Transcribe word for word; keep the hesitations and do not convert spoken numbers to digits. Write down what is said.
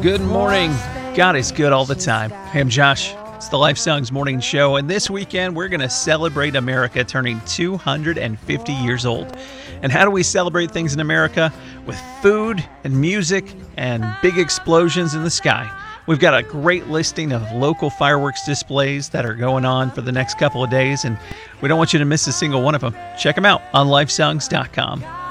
Good morning. God is good all the time. Hey, I'm Josh. It's the Life Songs Morning Show, and this weekend we're going to celebrate America turning two hundred fifty years old. And how do we celebrate things in America? With food and music and big explosions in the sky. We've got a great listing of local fireworks displays that are going on for the next couple of days, and we don't want you to miss a single one of them. Check them out on life songs dot com.